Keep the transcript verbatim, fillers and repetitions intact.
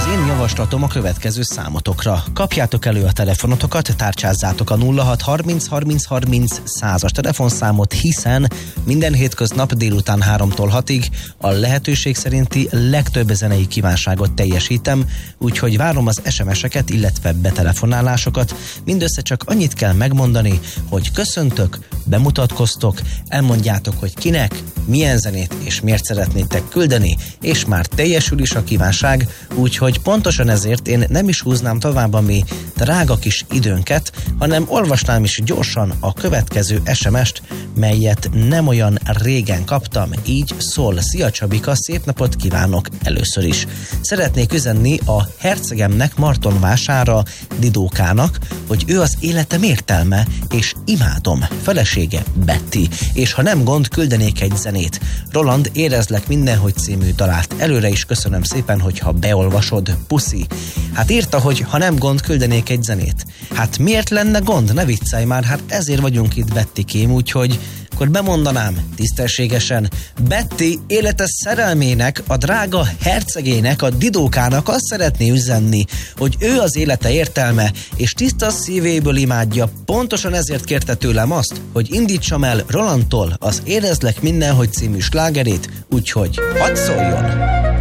én javaslatom a következő számotokra. Kapjátok elő a telefonotokat, tárcsázzátok a nulla hat harminc harminc harminc százas telefonszámot, hiszen minden hétköznap délután háromtól hatig a lehetőség szerinti legtöbb zenei kívánságot teljesítem, úgyhogy várom az es em es-eket, illetve betelefonálásokat. Mindössze csak annyit kell megmondani, hogy köszöntök, bemutatkoztok, elmondjátok, hogy kinek, milyen zenét és miért szeretnétek küldeni, és már teljesül is a kívánság, úgyhogy pontosan ezért én nem is húznám tovább a mi drága kis időnket, hanem olvasnám is gyorsan a következő es em est, melyet nem olyan régen kaptam, így szól. Szia Csabika, szép napot kívánok először is. Szeretnék üzenni a hercegemnek, Martonvására, Didókának, hogy ő az életem értelme, és imádom. Felesége Betty, és ha nem gond, küldenék egy zenét. Roland, érezlek mindenhogy című dalát. Előre is köszönöm szépen, hogyha beolvasod, puszi. Hát írta, hogy ha nem gond, küldenék egy zenét. Hát miért lenne gond? Ne viccelj már, hát ezért vagyunk itt, Bettykém, úgyhogy akkor bemondanám tisztességesen. Betty élete szerelmének, a drága hercegének, a Didókának azt szeretné üzenni, hogy ő az élete értelme, és tiszta szívéből imádja. Pontosan ezért kérte tőlem azt, hogy indítsam el Rolandtól az Érezlek mindenhogy című slágerét, úgyhogy hadd szóljon!